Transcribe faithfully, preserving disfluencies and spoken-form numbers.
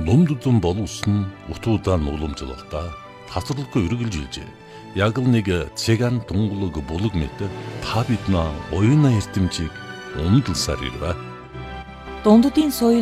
Номдудун болуулсан утуудан уламжлалтаа тасралтгүй үргэлж илжээ. Яг л нэг цэган тунгалаг булаг мэт та биднээ оюуна эрдэмжийг ундалсаар ирвэ. Дунддын соёл